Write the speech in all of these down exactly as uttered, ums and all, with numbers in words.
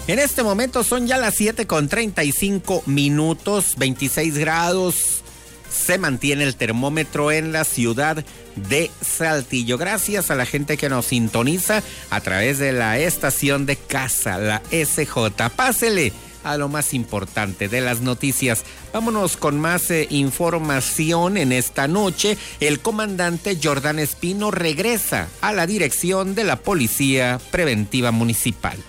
En este momento son ya las siete con treinta y cinco minutos, veintiséis grados. Se mantiene el termómetro en la ciudad de Saltillo. Gracias a la gente que nos sintoniza a través de la estación de casa, la S J. Pásele a lo más importante de las noticias. Vámonos con más eh, información en esta noche. El comandante Jordan Espino regresa a la dirección de la Policía Preventiva Municipal.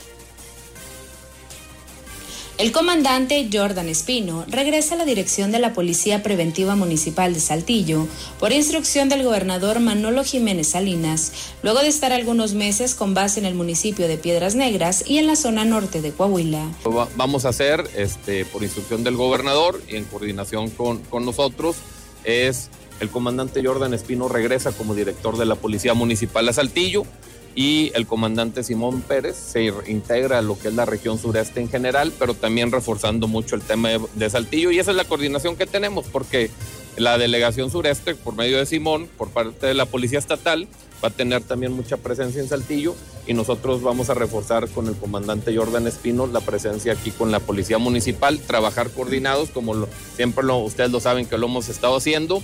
El comandante Jordan Espino regresa a la dirección de la Policía Preventiva Municipal de Saltillo por instrucción del gobernador Manolo Jiménez Salinas, luego de estar algunos meses con base en el municipio de Piedras Negras y en la zona norte de Coahuila. Vamos a hacer, este, por instrucción del gobernador y en coordinación con, con nosotros, es el comandante Jordan Espino regresa como director de la Policía Municipal de Saltillo, y el comandante Simón Pérez se integra a lo que es la región sureste en general, pero también reforzando mucho el tema de, de Saltillo, y esa es la coordinación que tenemos, porque la delegación sureste, por medio de Simón, por parte de la Policía Estatal, va a tener también mucha presencia en Saltillo, y nosotros vamos a reforzar con el comandante Jordan Espino la presencia aquí con la Policía Municipal, trabajar coordinados, como lo, siempre lo, ustedes lo saben que lo hemos estado haciendo.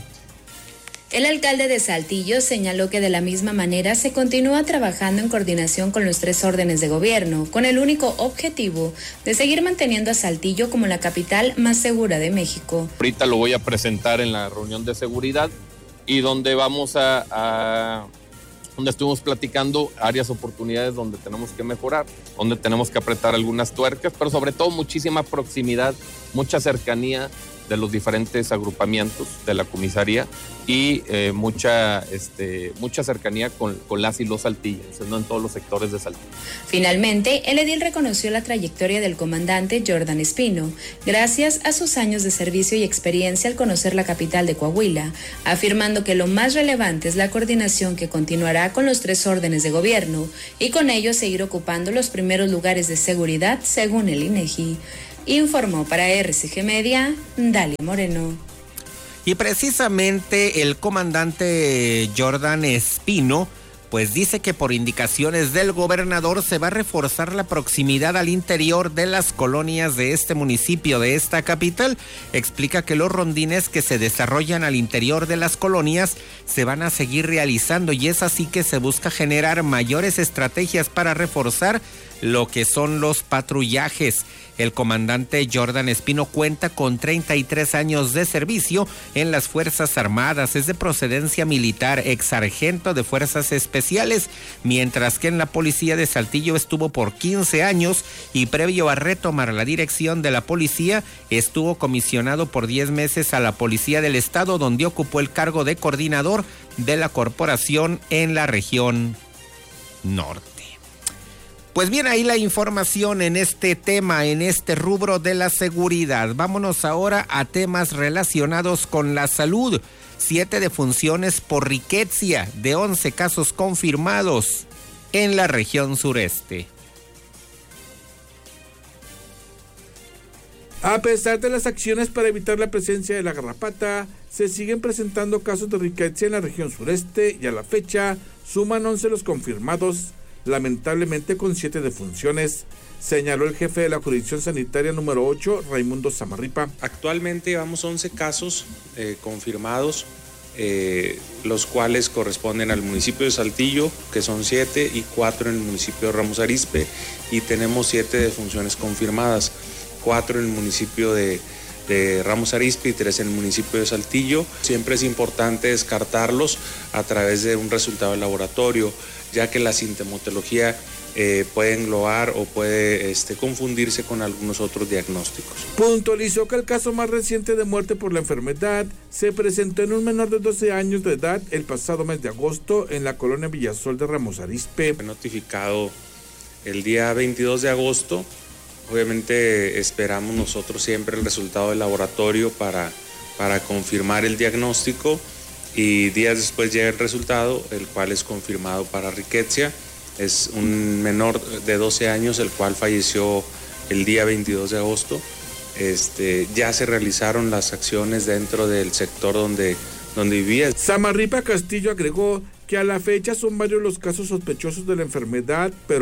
El alcalde de Saltillo señaló que de la misma manera se continúa trabajando en coordinación con los tres órdenes de gobierno, con el único objetivo de seguir manteniendo a Saltillo como la capital más segura de México. Ahorita lo voy a presentar en la reunión de seguridad y donde vamos a, a donde estuvimos platicando áreas, oportunidades donde tenemos que mejorar, donde tenemos que apretar algunas tuercas, pero sobre todo muchísima proximidad, mucha cercanía de los diferentes agrupamientos de la comisaría y eh, mucha, este, mucha cercanía con, con las y los saltillenses, no en todos los sectores de Saltillo. Finalmente, el edil reconoció la trayectoria del comandante Jordan Espino, gracias a sus años de servicio y experiencia al conocer la capital de Coahuila, afirmando que lo más relevante es la coordinación que continuará con los tres órdenes de gobierno y con ello seguir ocupando los primeros lugares de seguridad según el INEGI. Informó para R C G Media, Dalia Moreno. Y precisamente el comandante Jordan Espino, pues dice que por indicaciones del gobernador se va a reforzar la proximidad al interior de las colonias de este municipio, de esta capital. Explica que los rondines que se desarrollan al interior de las colonias se van a seguir realizando y es así que se busca generar mayores estrategias para reforzar lo que son los patrullajes. El comandante Jordan Espino cuenta con treinta y tres años de servicio en las Fuerzas Armadas, es de procedencia militar, ex sargento de Fuerzas Especiales, mientras que en la Policía de Saltillo estuvo por quince años y previo a retomar la dirección de la policía, estuvo comisionado por diez meses a la Policía del Estado, donde ocupó el cargo de coordinador de la corporación en la región norte. Pues bien, ahí la información en este tema, en este rubro de la seguridad. Vámonos ahora a temas relacionados con la salud. Siete defunciones por riqueza de once casos confirmados en la región sureste. A pesar de las acciones para evitar la presencia de la garrapata, se siguen presentando casos de riqueza en la región sureste y a la fecha suman once los confirmados, lamentablemente con siete defunciones, señaló el jefe de la jurisdicción sanitaria número ocho, Raimundo Samarripa. Actualmente llevamos once casos eh, confirmados, eh, los cuales corresponden al municipio de Saltillo, que son siete, y cuatro en el municipio de Ramos Arizpe, y tenemos siete defunciones confirmadas, cuatro en el municipio de, de Ramos Arizpe y tres en el municipio de Saltillo. Siempre es importante descartarlos a través de un resultado de laboratorio, ya que la sintomatología eh, puede englobar o puede este, confundirse con algunos otros diagnósticos. Puntualizó que el caso más reciente de muerte por la enfermedad se presentó en un menor de doce años de edad el pasado mes de agosto en la colonia Villasol de Ramos Arizpe. Fue notificado el día veintidós de agosto. Obviamente esperamos nosotros siempre el resultado del laboratorio para, para confirmar el diagnóstico, y días después llega el resultado, el cual es confirmado para riqueza. Es un menor de doce años, el cual falleció el día veintidós de agosto. Este, ya se realizaron las acciones dentro del sector donde, donde vivía. Samarripa Castillo agregó que a la fecha son varios los casos sospechosos de la enfermedad, pero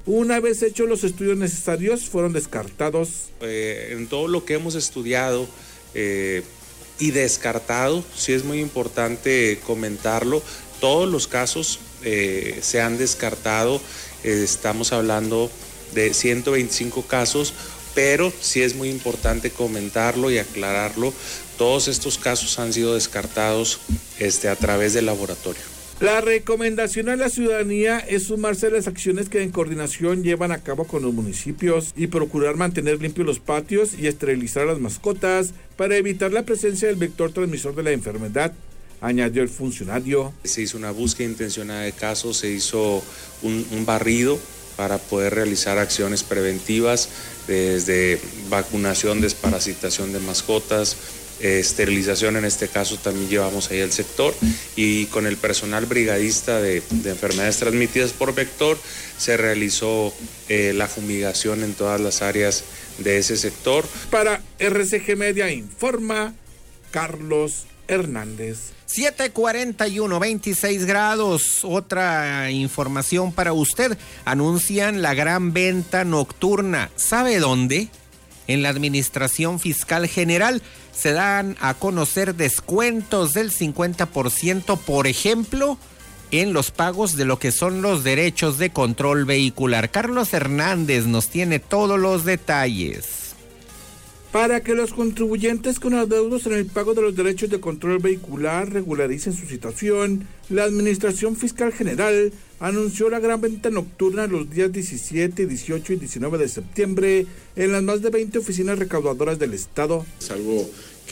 Una vez hechos los estudios necesarios, fueron descartados. Eh, en todo lo que hemos estudiado eh, y descartado, sí es muy importante comentarlo, todos los casos eh, se han descartado, eh, estamos hablando de ciento veinticinco casos, pero sí es muy importante comentarlo y aclararlo, todos estos casos han sido descartados este, a través del laboratorio. La recomendación a la ciudadanía es sumarse a las acciones que en coordinación llevan a cabo con los municipios y procurar mantener limpios los patios y esterilizar las mascotas para evitar la presencia del vector transmisor de la enfermedad, añadió el funcionario. Se hizo una búsqueda intencionada de casos, se hizo un, un barrido para poder realizar acciones preventivas desde vacunación, desparasitación de mascotas, eh, esterilización, en este caso también llevamos ahí el sector, y con el personal brigadista de, de enfermedades transmitidas por vector se realizó eh, la fumigación en todas las áreas de ese sector. Para R C G Media informa Carlos Hernández. siete cuarenta y uno, veintiséis grados. Otra información para usted. Anuncian la gran venta nocturna. ¿Sabe dónde? En la Administración Fiscal General se dan a conocer descuentos del cincuenta por ciento, por ejemplo, en los pagos de lo que son los derechos de control vehicular. Carlos Hernández nos tiene todos los detalles. Para que los contribuyentes con adeudos en el pago de los derechos de control vehicular regularicen su situación, la Administración Fiscal General anunció la gran venta nocturna los días diecisiete, dieciocho y diecinueve de septiembre en las más de veinte oficinas recaudadoras del Estado. Es algo